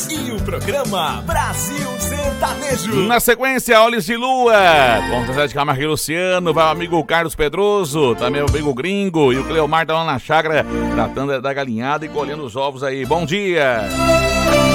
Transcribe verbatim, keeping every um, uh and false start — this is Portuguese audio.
E o programa Brasil Sertanejo. Na sequência, Olhos de Lua, com Zezé de Camargo e Luciano, vai o amigo Carlos Pedroso, também o amigo Gringo, e o Cleomar tá lá na chácara, tratando da galinhada e colhendo os ovos aí. Bom dia!